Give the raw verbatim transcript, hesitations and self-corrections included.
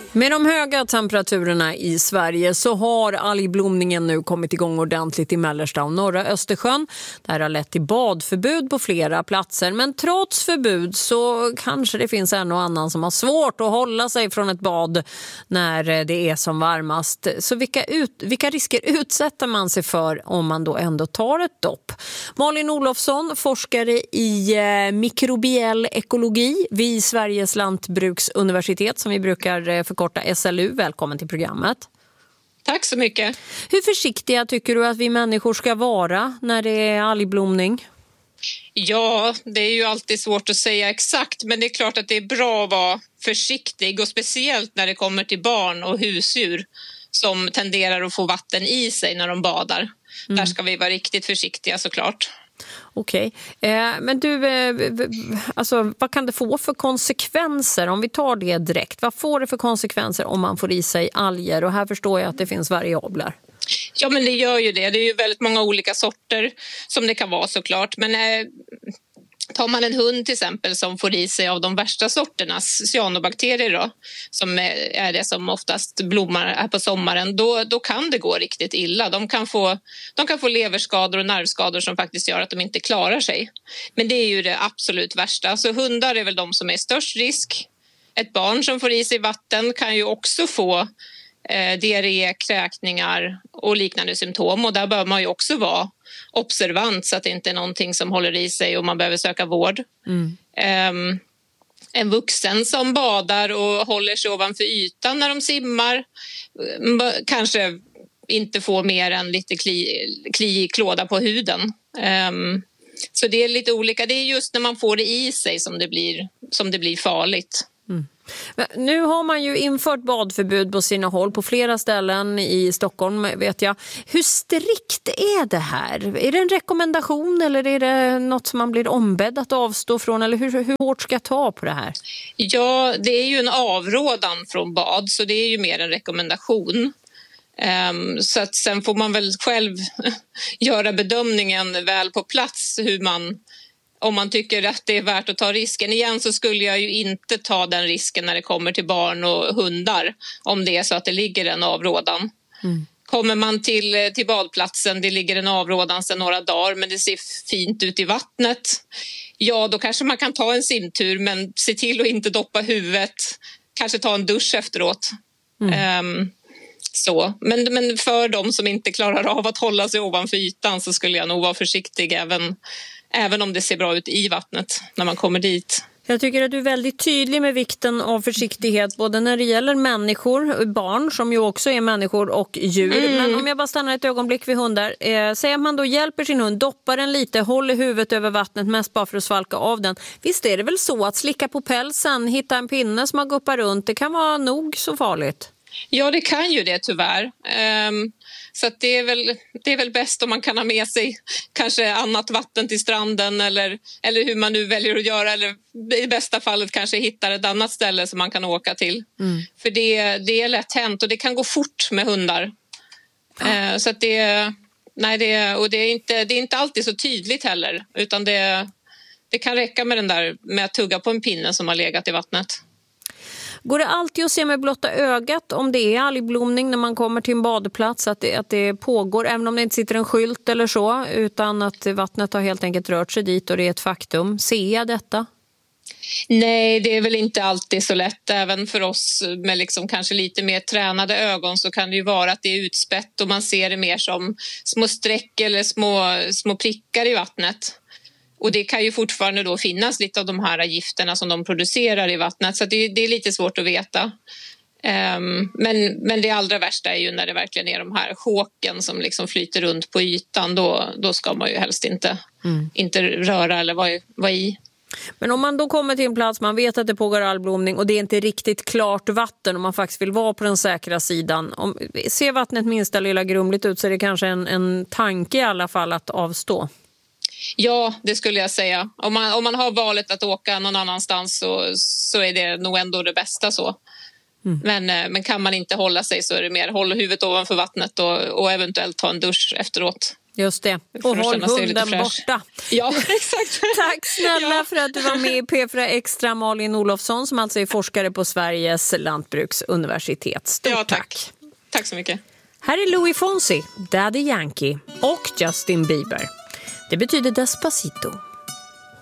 Med de höga temperaturerna i Sverige så har algblomningen nu kommit igång ordentligt i mellersta och norra Östersjön. Det här har lett till badförbud på flera platser, men trots förbud så kanske det finns en och annan som har svårt att hålla sig från ett bad när det är som varmast. Så vilka, ut, vilka risker utsätter man sig för om man då ändå tar ett dopp? Malin Olofsson, forskare i eh, mikrobiell ekologi vid Sveriges lantbruksuniversitet som vi brukar förkorta S L U. Välkommen till programmet. Tack så mycket. Hur försiktiga tycker du att vi människor ska vara när det är algblomning? Ja, det är ju alltid svårt att säga exakt, men det är klart att det är bra att vara försiktig och speciellt när det kommer till barn och husdjur som tenderar att få vatten i sig när de badar. Mm. Där ska vi vara riktigt försiktiga såklart. Okej, eh, men du, eh, alltså, vad kan det få för konsekvenser om vi tar det direkt? Vad får det för konsekvenser om man får i sig alger? Och här förstår jag att det finns variabler. Ja, men det gör ju det. Det är ju väldigt många olika sorter som det kan vara såklart. Men eh, tar man en hund till exempel som får i sig av de värsta sorternas cyanobakterier då, som är det som oftast blommar här på sommaren, då, då kan det gå riktigt illa. De kan, få, de kan få leverskador och nervskador som faktiskt gör att de inte klarar sig. Men det är ju det absolut värsta. Så hundar är väl de som är störst risk. Ett barn som får i sig vatten kan ju också få eh, diarré, kräkningar och liknande symptom. Och där bör man ju också vara observant så att det inte är någonting som håller i sig och man behöver söka vård. Mm. Um, en vuxen som badar och håller sig ovanför ytan när de simmar kanske inte får mer än lite kli, kli klåda på huden. Um, så det är lite olika. Det är just när man får det i sig som det blir, som det blir farligt. Mm. Men nu har man ju infört badförbud på sina håll på flera ställen i Stockholm, vet jag. Hur strikt är det här? Är det en rekommendation eller är det något som man blir ombedd att avstå från? Eller hur, hur hårt ska jag ta på det här? Ja, det är ju en avrådan från bad, så det är ju mer en rekommendation. Um, så att sen får man väl själv göra bedömningen väl på plats hur man... Om man tycker att det är värt att ta risken. Igen så skulle jag ju inte ta den risken när det kommer till barn och hundar. Om det är så att det ligger en avrådan. Mm. Kommer man till, till badplatsen, det ligger en avrådan sedan några dagar men det ser fint ut i vattnet. Ja, då kanske man kan ta en simtur men se till att inte doppa huvudet. Kanske ta en dusch efteråt. Mm. Um, så. Men, men för de som inte klarar av att hålla sig ovanför ytan så skulle jag nog vara försiktig även... Även om det ser bra ut i vattnet när man kommer dit. Jag tycker att du är väldigt tydlig med vikten av försiktighet både när det gäller människor, barn som ju också är människor och djur. Mm. Men om jag bara stannar ett ögonblick vid hundar. Eh, säger man då hjälper sin hund, doppar den lite, håller huvudet över vattnet mest bara för att svalka av den. Visst är det väl så att slicka på pälsen, hitta en pinne som har guppat runt, det kan vara nog så farligt? Ja, det kan ju det tyvärr. Um, så att det, är väl, det är väl bäst om man kan ha med sig kanske annat vatten till stranden eller, eller hur man nu väljer att göra. Eller i bästa fallet kanske hittar ett annat ställe som man kan åka till. Mm. För det, det är lätt hänt och det kan gå fort med hundar. Uh, så att det, nej det, och det, är inte, det är inte alltid så tydligt heller. Utan det, det kan räcka med, den där, med att tugga på en pinne som har legat i vattnet. Går det alltid att se med blotta ögat om det är algblomning när man kommer till en badplats att det, att det pågår, även om det inte sitter en skylt eller så, utan att vattnet har helt enkelt rört sig dit och det är ett faktum? Ser jag detta? Nej, det är väl inte alltid så lätt. Även för oss med liksom kanske lite mer tränade ögon så kan det ju vara att det är utspätt och man ser det mer som små streck eller små, små prickar i vattnet. Och det kan ju fortfarande då finnas lite av de här gifterna som de producerar i vattnet. Så det, det är lite svårt att veta. Um, men, men det allra värsta är ju när det verkligen är de här sjåken som liksom flyter runt på ytan. Då, då ska man ju helst inte, mm. inte röra eller vara, vara i. Men om man då kommer till en plats, man vet att det pågår algblomning och det är inte riktigt klart vatten och man faktiskt vill vara på den säkra sidan. Om, ser vattnet minsta lilla grumligt ut så är det kanske en, en tanke i alla fall att avstå. Ja, det skulle jag säga. Om man, om man har valet att åka någon annanstans så, så är det nog ändå det bästa så. Mm. Men, men kan man inte hålla sig så är det mer hålla huvudet ovanför vattnet och, och eventuellt ta en dusch efteråt. Just det. Och håll hunden borta. Ja, exakt. Tack snälla ja. för att du var med i P fyra Extra, Malin Olofsson, som alltså är forskare på Sveriges lantbruksuniversitet. Stort ja, tack. tack. Tack så mycket. Här är Louis Fonsi, Daddy Yankee och Justin Bieber. Det betyder Despacito.